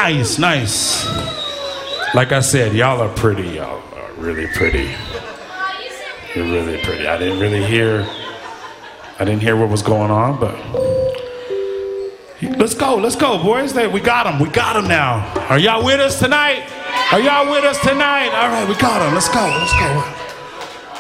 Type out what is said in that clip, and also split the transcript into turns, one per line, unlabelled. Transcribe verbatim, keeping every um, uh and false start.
Nice, nice. Like I said, y'all are pretty. Y'all are really pretty. You're really pretty. I didn't really hear, I didn't hear what was going on, but let's go, let's go, boys. We got him, we got him now. Are y'all with us tonight? Are y'all with us tonight? All right, we got him. Let's go, let's go.